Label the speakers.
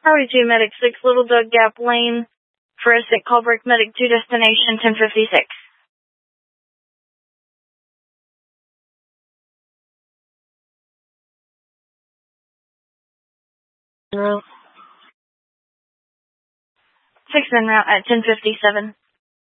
Speaker 1: Highway 2, Medic 6, Little Dug Gap Lane, Forestic, Callbreak, Medic 2, destination 1056. Route. 6 en route at 1057.